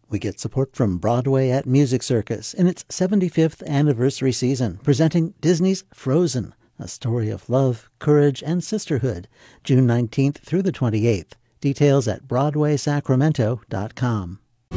We get support from Broadway at Music Circus in its 75th anniversary season, presenting Disney's Frozen, a story of love, courage, and sisterhood, June 19th through the 28th. Details at BroadwaySacramento.com.